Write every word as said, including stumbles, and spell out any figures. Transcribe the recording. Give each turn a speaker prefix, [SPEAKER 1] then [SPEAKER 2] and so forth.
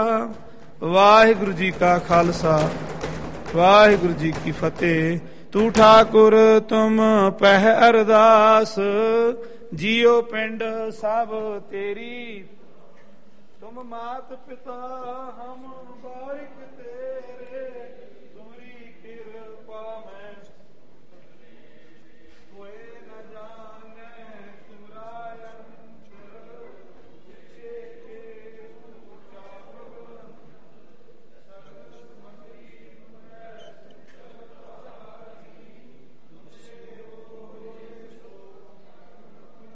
[SPEAKER 1] ਵਾਹਿਗੁਰੂ ਜੀ ਕਾ ਖਾਲਸਾ ਵਾਹਿਗੁਰੂ ਜੀ ਕੀ ਫਤਿਹ। ਤੂੰ ਠਾਕੁਰ ਤੁਮ ਪਹਿ ਅਰਦਾਸ, ਜੀਉ ਪਿੰਡ ਸਭ ਤੇਰੀ। ਤੁਮ ਮਾਤ ਪਿਤਾ ਹਮ ਬਾਰਿਕ ਤੇਰੇ,